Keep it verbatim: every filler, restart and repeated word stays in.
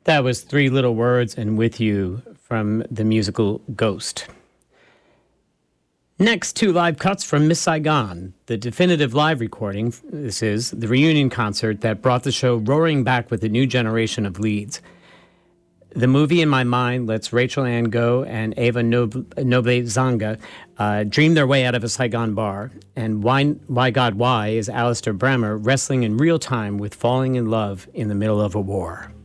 That was Three Little Words and With You from the musical Ghost. Next, two live cuts from Miss Saigon, the definitive live recording. This is the reunion concert that brought the show roaring back with a new generation of leads. The movie in my mind lets Rachel Ann Go and Ava Noble, Noble Zanga uh, dream their way out of a Saigon bar. And Why, Why God Why is Alistair Bremer wrestling in real time with falling in love in the middle of a war.